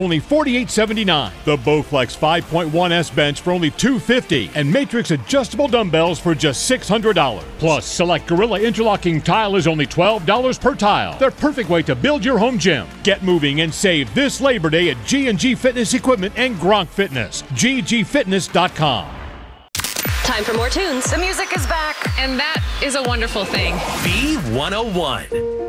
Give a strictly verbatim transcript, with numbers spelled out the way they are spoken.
only forty-eight seventy-nine. The Bowflex five point one S bench for only two hundred fifty dollars. And Matrix adjustable dumbbells for just six hundred dollars. Plus, select Gorilla interlocking tile is only twelve dollars per tile. Their perfect way to build your home gym. Get moving and save this Labor Day at G and G Fitness Equipment and Gronk Fitness. G G fitness dot com. Time for more tunes. The music is back, and that is a wonderful thing. B one oh one.